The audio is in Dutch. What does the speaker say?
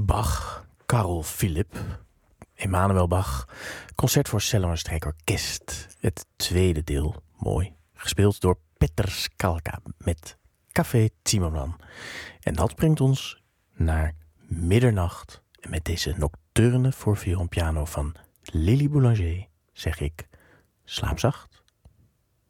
Bach, Carl Philipp, Emanuel Bach, concert voor cello en strijkorkest. Het tweede deel, mooi, gespeeld door Petr Skalka met Café Zimmermann. En dat brengt ons naar middernacht. En met deze nocturne voor viool en piano van Lily Boulanger zeg ik, slaap zacht.